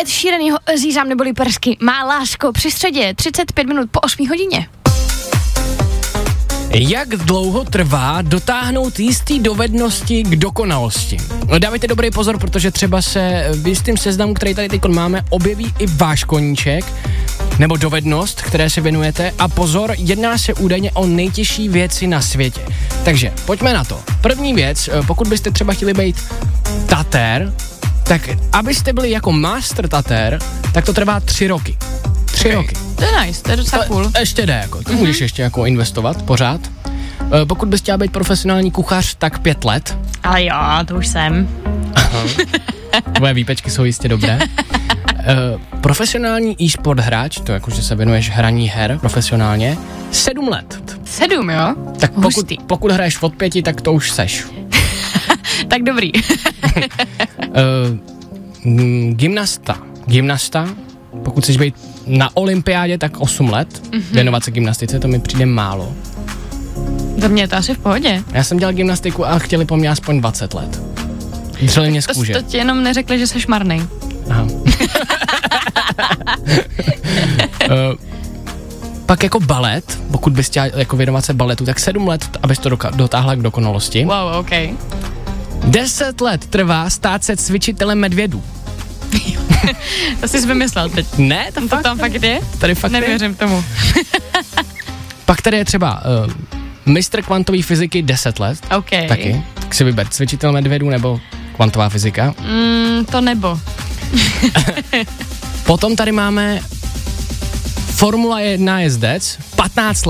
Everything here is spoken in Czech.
Ed Sheeranýho Zízám neboli prsky. Má lásko při středě 35 minut po 8 hodině. Jak dlouho trvá dotáhnout jistý dovednosti k dokonalosti? Dávejte dobrý pozor, protože třeba se v jistým seznamu, který tady teď máme, objeví i váš koníček nebo dovednost, které se věnujete, a pozor, jedná se údajně o nejtěžší věci na světě. Takže pojďme na to. První věc, pokud byste třeba chtěli být tatér, tak abyste byli jako master tatér, tak to trvá 3 roky. 3 roky. To je nice, to je docela cool. Ještě jde, jako. To můžeš ještě jako investovat pořád. Pokud bys chtěla být profesionální kuchař, tak 5 let. Ale jo, to už jsem. Tvoje výpečky jsou jistě dobré. Profesionální e-sport hráč, to jakože se věnuješ hraní her profesionálně, 7 let. 7, jo? Tak pokud hraješ od 5, tak to už seš. Tak dobrý. Gymnasta, pokud chceš být na olympiádě, tak 8 let. Věnovat se gymnastice, to mi přijde málo. Za mě je to asi v pohodě. Já jsem dělal gymnastiku a chtěli po mně aspoň 20 let. Dřeli mě z kůže. To ti jenom neřekli, že jsi marnej. Aha. Pak jako balet, pokud bys chtěla jako věnovat se baletu, tak 7 let, abys to dotáhla k dokonalosti. Wow, OK. 10 let trvá stát se cvičitelem medvědů. To jsi vymyslel teď. Ne, To tam fakt je? Tady fakt Nevěřím tomu. Pak tady je třeba mistr kvantové fyziky 10 let. OK. Taky. Tak si vyber cvičitel medvědů nebo kvantová fyzika. To nebo. Potom tady máme Formula 1 jezdec, 15